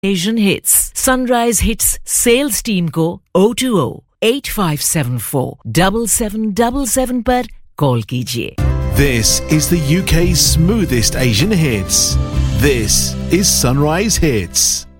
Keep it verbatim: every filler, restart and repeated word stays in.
Asian Hits. Sunrise Hits sales team को oh two oh eight five seven four seven seven seven seven पर call कीजिए. This is the U K's smoothest Asian hits. This is Sunrise Hits.